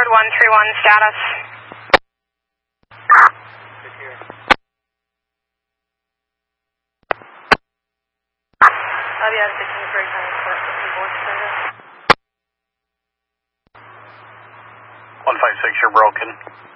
131 status. Good here. Aviatic to Kingsbury County Court, voice service. 156, you're broken.